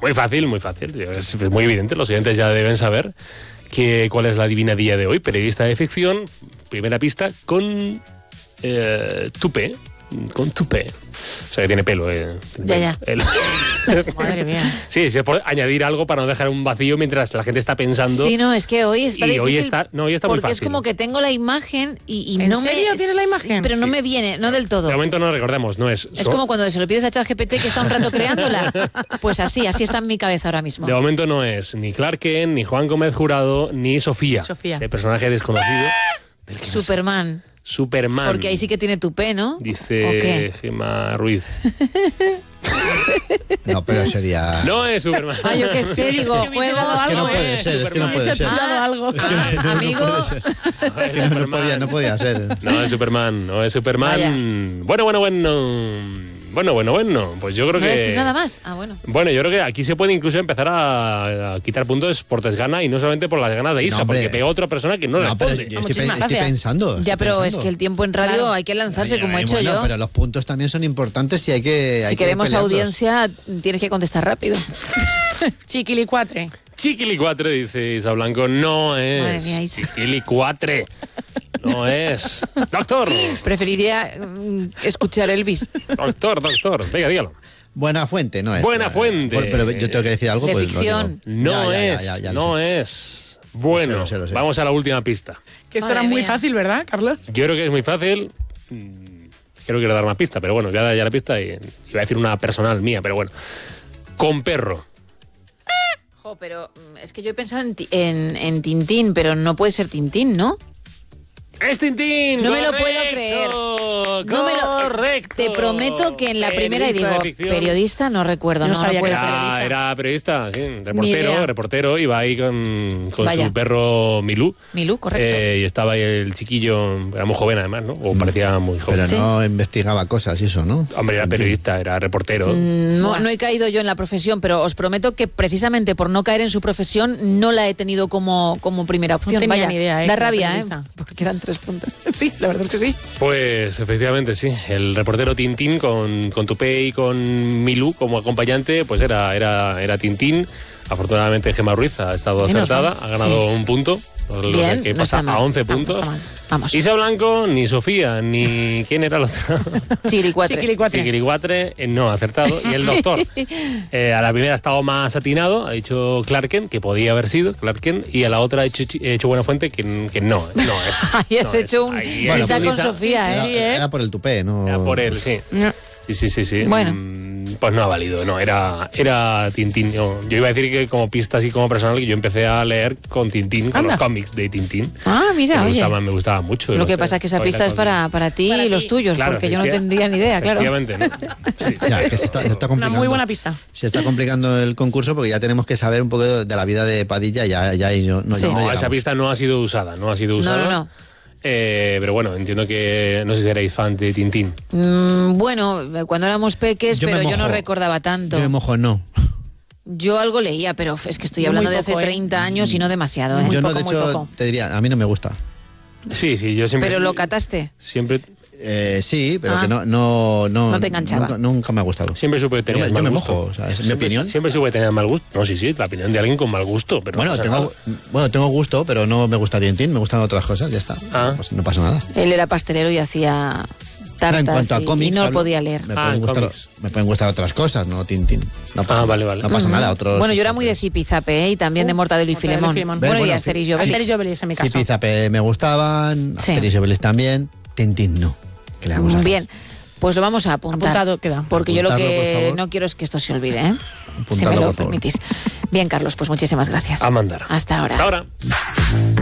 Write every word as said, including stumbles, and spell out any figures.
Muy fácil, muy fácil. Es muy evidente, los oyentes ya deben saber que, cuál es la adivinadilla de hoy. Periodista de ficción, primera pista, con eh, tupé. Con tupé. O sea, que tiene pelo. Eh. Ya, ya. El... Madre mía. Sí, se puede añadir algo para no dejar un vacío mientras la gente está pensando. Sí, no, es que hoy está y difícil. Hoy está, no, hoy está muy porque fácil. es como que tengo la imagen y, y ¿En no serio me... tiene la imagen? Pero no Sí. me viene, no del todo. De momento no recordemos, no es... Es so- como cuando se lo pides a ChatGPT que está un rato creándola. Pues así, así está en mi cabeza ahora mismo. De momento no es ni Clark Kent, ni Juan Gómez Jurado, ni Sofía. Sofía. Ese personaje desconocido. Del que no sé. Superman. Superman. Porque ahí sí que tiene tupé, ¿no? Dice ¿O qué? Gemma Ruiz. No, pero sería... No es Superman. Ah, yo qué sé, digo, Es que hubiese juego... dado Es que no algo, puede ¿eh? ser, es que no Superman. puede ser. Hubiese dado algo. Es que no, no, no Amigo. puede ser. Es que no, no podía, no podía ser. No es Superman, no es Superman. Vaya. Bueno, bueno, bueno. Bueno, bueno, bueno. Pues yo creo ¿No que... decís nada más? Ah, bueno. Bueno, yo creo que aquí se puede incluso empezar a, a quitar puntos por desgana y no solamente por las ganas de Isa, No, hombre. porque pegó a otra persona que no, No, pero responde. yo estoy, Muchísimas pe- estoy gracias. pensando. Ya, estoy pero pensando. es que el tiempo en radio Claro. hay que lanzarse Ay, como he ay, hecho bueno, yo. Pero los puntos también son importantes y hay que. hay Si que queremos pelearlos. audiencia, tienes que contestar rápido. Chiquilicuatre. Chiquilicuatre, dice Isa Blanco, no es. Madre mía, Isa. Chiquilicuatre. No es. Doctor. Preferiría mm, escuchar Elvis. Doctor, doctor. Venga, dígalo. Buena fuente, no es. Buena Eh, fuente. por- pero yo tengo que decir algo. De pues lo ficción. digo. No Ya, ya, es. ya, ya, ya, no lo sé. es. Bueno, Lo sé, lo sé. vamos a la última pista. Que esto Madre era muy mía. fácil, ¿verdad, Carlos? Yo creo que es muy fácil. Mm, Creo que quiero dar una pista, pero bueno, voy a dar ya la pista y iba a decir una personal mía, pero bueno. Con perro. Jo, pero mm, es que yo he pensado en, ti- en, en Tintín, pero no puede ser Tintín, ¿no? ¡Es Tintín! No me lo ¡Correcto! puedo creer. No me lo- ¡Correcto! Te prometo que en la primera y Periodista digo, de ficción. periodista, no recuerdo, No no, sabía no puede que ser. era- Ah, era periodista, sí, reportero, idea. reportero, iba ahí con, con Vaya. su perro Milú. Milú, correcto. Eh, y estaba ahí el chiquillo, era muy joven además, ¿no? O parecía muy joven. Pero Sí. no investigaba cosas y eso, ¿no? Hombre, era periodista, era reportero. Mm, No, no he caído yo en la profesión, pero os prometo que precisamente por no caer en su profesión no la he tenido como, como primera opción. tenía Vaya, ni idea, ¿eh? da que era rabia, ¿eh? periodista. Porque eran tres puntos. Sí, la verdad es que sí. Pues efectivamente sí, el reportero Tintín con, con Tupé y con Milú como acompañante, pues era, era, era Tintín. Afortunadamente Gemma Ruiz ha estado Menos acertada, mal. ha ganado Sí. un punto, o sea, Bien, que no pasa está mal. a once No, no puntos. está mal. Vamos. Isa Blanco, ni Sofía, ni... ¿Quién era el otro? Chiricuatre. Chiquilicuatre. Tiquiricuatre, eh, no, acertado. Y el doctor, eh, a la primera ha estado más atinado, ha dicho Clark Kent, que podía haber sido Clark Kent, y a la otra ha hecho, ha hecho Buena Fuente, que, que no, no es. Ahí has no hecho es. un Ahí Bueno, Isa es con Isa. Sofía, Sí, ¿eh? sí, sí. Era, era por el tupé, ¿no? Era por él, sí. No. Sí, sí, sí, sí. Bueno. Mm, Pues no ha valido, no, era, era Tintín. Yo, yo iba a decir que como pista así como personal, que yo empecé a leer con Tintín, con Anda. los cómics de Tintín. Ah, que mira, me, oye. gustaba, me gustaba mucho. Lo los que de- pasa es que esa Baila pista es con- para, para ti Para y los ti. tuyos, Claro, porque yo no efectiva- tendría ni idea, claro. Efectivamente, ¿no? Sí. Ya, es que se está, se está Una complicando. muy buena pista. Se está complicando el concurso porque ya tenemos que saber un poco de, de la vida de Padilla. Ya, ya y no, no, Sí. no No, llegamos. esa pista no ha sido usada, no ha sido No, usada. no, no. Eh, pero bueno, entiendo que no sé si seréis fan de Tintín. Mm, bueno, cuando éramos peques, Yo me pero yo no mojo. recordaba tanto. Yo me mojo, no. Yo algo leía, pero es que estoy Muy hablando de poco, hace ¿eh? treinta años y no demasiado, ¿eh? Muy Yo no, poco, de muy hecho, poco. te diría, a mí no me gusta. Sí, sí, yo siempre. Pero lo cataste. Siempre, Eh, sí, pero Ah. que no, no, no, No te enganchaba. Nunca, nunca me ha gustado. siempre supe Yo, tener me- yo mal me gusto. mojo, o sea, es mi Siempre- opinión. Siempre supe tener mal gusto. No, sí, sí, la opinión de alguien con mal gusto. Pero Bueno, no pasa tengo, nada. bueno, tengo gusto, pero no me gusta Tintín, me gustan otras cosas, ya está. Ah. Pues no pasa nada. Él era pastelero y hacía tartas en cuanto a y- cómics, y no hablo, podía leer. Me, Ah, pueden gustar, cómics. me pueden gustar otras cosas, no Tintín. No pasa, Ah, vale, vale. No pasa Ujú. nada. Otros, Bueno, yo era muy de Zipizape, ¿eh? Y también de Uh, Mortadelo y Mortadelo y Filemón. Filemón. Bueno, Ven, y bueno, Asterix y Obelix. Asterix y Obelix en mi caso. Zipizape me gustaban, Sí. Asterix y Obelix también, Tintín no. ¿Qué le vamos a hacer? Bien, pues lo vamos a apuntar. Apuntado queda. Porque yo lo Apuntarlo, por que favor. no quiero es que esto se olvide, ¿eh? Si Apuntarlo, me lo por favor. permitís. Bien, Carlos, pues muchísimas gracias. A mandar. Hasta ahora. Hasta ahora.